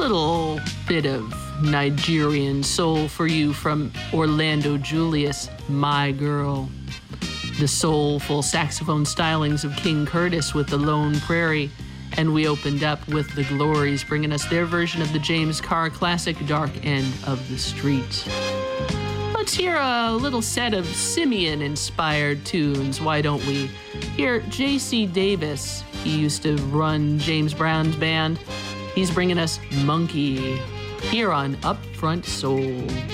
little bit of Nigerian soul for you from Orlando Julius, My Girl. The soulful saxophone stylings of King Curtis with The Lone Prairie. And we opened up with The Glories, bringing us their version of the James Carr classic, Dark End of the Street. Let's hear a little set of Simeon-inspired tunes, why don't we? Here, J.C. Davis, he used to run James Brown's band. He's bringing us Monkey here on Upfront Soul.